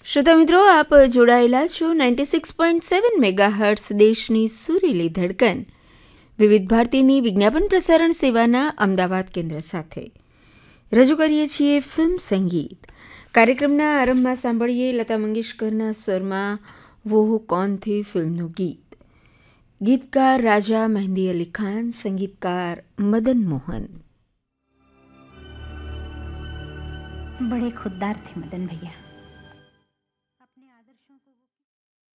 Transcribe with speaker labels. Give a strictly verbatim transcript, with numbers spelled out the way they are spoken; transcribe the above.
Speaker 1: શ્રોતા મિત્રો, આપ જોડાયેલા છો ninety six point seven mega hertz દેશની સુરીલી ધડકન વિવિધ ભારતીની વિજ્ઞાપન પ્રસારણ સેવાના અમદાવાદ કેન્દ્ર સાથે. રજૂ કરીએ છીએ ફિલ્મ સંગીત. કાર્યક્રમના આરંભમાં સાંભળીએ લતા મંગેશકરના સ્વરમાં વો કોન થી ફિલ્મનું ગીત. ગીતકાર રાજા મહેંદી અલી ખાન, સંગીતકાર મદન મોહન.
Speaker 2: बड़े खुददार थे मदन भैया.